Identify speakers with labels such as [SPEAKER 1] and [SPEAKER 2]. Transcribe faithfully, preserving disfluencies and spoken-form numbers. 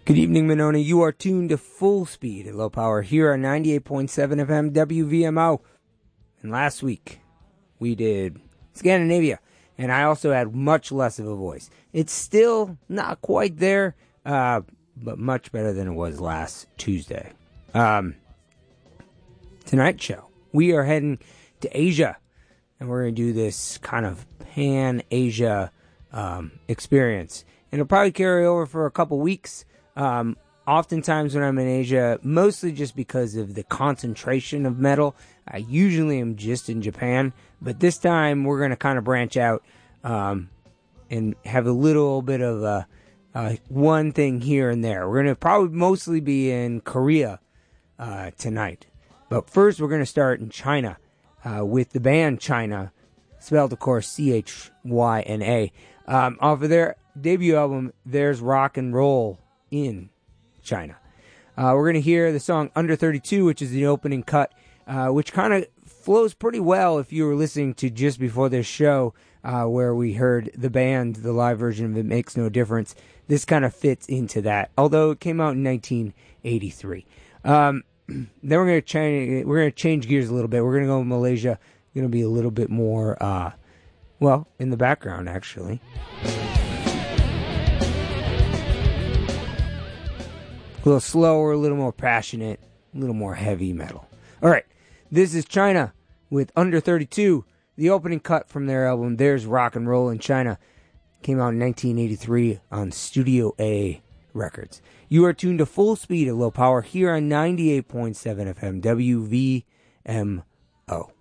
[SPEAKER 1] Good evening, Monona. You are tuned to Full Speed at Low Power here on ninety-eight point seven F M W V M O. And last week, we did Scandinavia, and I also had much less of a voice. It's still not quite there, uh, but much better than it was last Tuesday. Um, tonight's show, we are heading to Asia, and we're going to do this kind of pan-Asia um, experience. And it'll probably carry over for a couple weeks. Um, oftentimes when I'm in Asia, mostly just because of the concentration of metal, I usually am just in Japan, but this time we're going to kind of branch out, um, and have a little bit of a, uh, one thing here and there. We're going to probably mostly be in Korea, uh, tonight. But first we're going to start in China, uh, with the band China, spelled of course C H Y N A, um, off of their debut album, There's Rock and Roll in China. Uh, we're going to hear the song Under thirty-two, which is the opening cut, uh, which kind of flows pretty well if you were listening to just before this show, uh, where we heard the band, the live version of It Makes No Difference. This kind of fits into that, although it came out in nineteen eighty-three. Um, then we're going to change. We're going to change gears a little bit. We're going to go to Malaysia. Going to be a little bit more, uh, well, in the background actually. A little slower, a little more passionate, a little more heavy metal. All right, this is China with Under thirty-two, the opening cut from their album There's Rock and Roll in China. Came out in nineteen eighty-three on Studio A Records. You are tuned to Full Speed at Low Power here on ninety-eight point seven F M W V M O.